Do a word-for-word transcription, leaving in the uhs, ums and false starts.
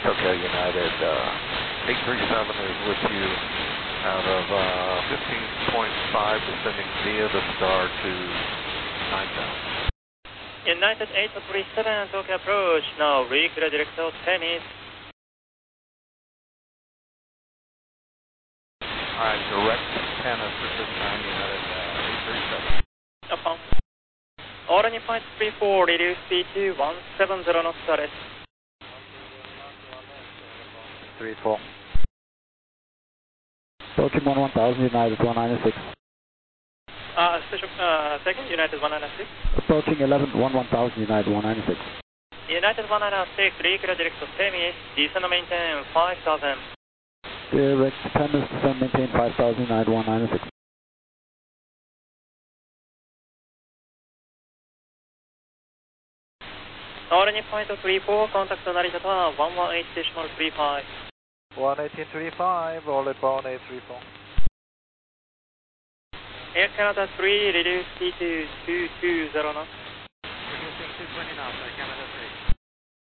Tokyo United, uh, eight three seven is with you out of uh, fifteen point five, descending via the star to nine thousand. United eight three seven, Tokyo approach, now reclear director Temis. Alright, direct Temis at this time, United uh, eight three seven. Upon. Orange five three four, reduce speed to one seven zero knots arrest. three four. Approaching one one thousand, United one ninety-six. Uh, station, uh, second, United one ninety-six. Approaching eleven one one thousand, United one ninety-six. United one ninety-six, reclear director Temis, descend maintain five thousand. Direct Temis, descend maintain five thousand, United one ninety-six. Orange point three four, contact Narita Tower, one one eight decimal three five. one eighteen three five, only bound eight three four. Air Canada three, reduce speed to two two zero knots. Reducing two twenty knots, Air Canada three.